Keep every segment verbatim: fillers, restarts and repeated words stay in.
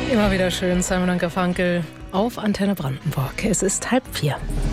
Immer wieder schön, Simon und Garfunkel auf Antenne Brandenburg. Es ist halb vier.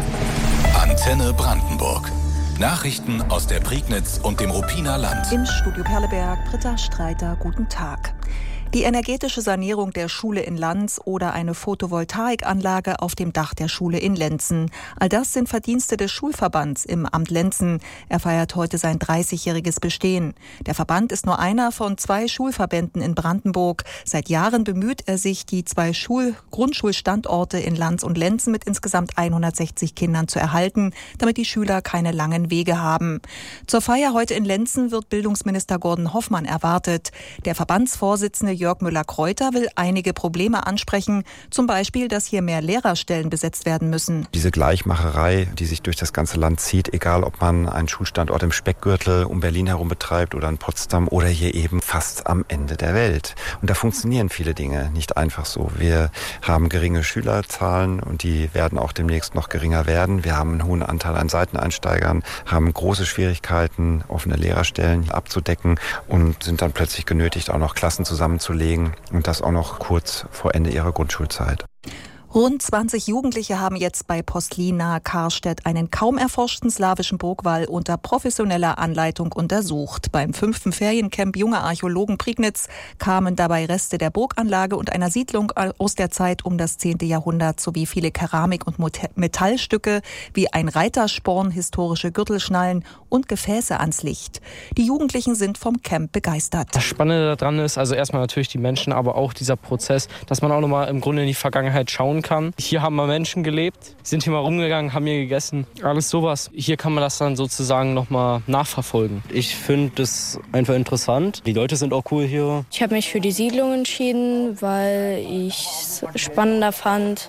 Antenne Brandenburg. Nachrichten aus der Prignitz und dem Ruppiner Land. Im Studio Perleberg, Britta Streiter, guten Tag. Die energetische Sanierung der Schule in Lanz oder eine Photovoltaikanlage auf dem Dach der Schule in Lenzen. All das sind Verdienste des Schulverbands im Amt Lenzen. Er feiert heute sein dreißigjähriges Bestehen. Der Verband ist nur einer von zwei Schulverbänden in Brandenburg. Seit Jahren bemüht er sich, die zwei Schul- Grundschulstandorte in Lanz und Lenzen mit insgesamt hundertsechzig Kindern zu erhalten, damit die Schüler keine langen Wege haben. Zur Feier heute in Lenzen wird Bildungsminister Gordon Hoffmann erwartet. Der Verbandsvorsitzende Jörg Müller-Kreuter will einige Probleme ansprechen, zum Beispiel, dass hier mehr Lehrerstellen besetzt werden müssen. Diese Gleichmacherei, die sich durch das ganze Land zieht, egal ob man einen Schulstandort im Speckgürtel um Berlin herum betreibt oder in Potsdam oder hier eben fast am Ende der Welt. Und da funktionieren viele Dinge nicht einfach so. Wir haben geringe Schülerzahlen und die werden auch demnächst noch geringer werden. Wir haben einen hohen Anteil an Seiteneinsteigern, haben große Schwierigkeiten, offene Lehrerstellen abzudecken und sind dann plötzlich genötigt, auch noch Klassen zusammenzulegen und das auch noch kurz vor Ende ihrer Grundschulzeit. Rund zwanzig Jugendliche haben jetzt bei Postlin nahe Karstedt einen kaum erforschten slawischen Burgwall unter professioneller Anleitung untersucht. Beim fünften Feriencamp Junge Archäologen Prignitz kamen dabei Reste der Burganlage und einer Siedlung aus der Zeit um das zehnte Jahrhundert sowie viele Keramik- und Metallstücke wie ein Reitersporn, historische Gürtelschnallen und Gefäße ans Licht. Die Jugendlichen sind vom Camp begeistert. Das Spannende daran ist also erstmal natürlich die Menschen, aber auch dieser Prozess, dass man auch nochmal im Grunde in die Vergangenheit schauen kann. Hier haben mal Menschen gelebt, sind hier mal rumgegangen, haben hier gegessen, alles sowas. Hier kann man das dann sozusagen nochmal nachverfolgen. Ich finde das einfach interessant. Die Leute sind auch cool hier. Ich habe mich für die Siedlung entschieden, weil ich es spannender fand.